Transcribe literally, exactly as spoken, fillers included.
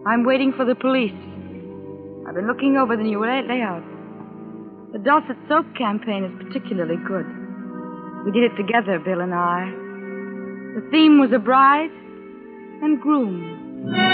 I'm waiting for the police. I've been looking over the new layout. The Dulcet Soap campaign is particularly good. We did it together, Bill and I. The theme was a bride and groom.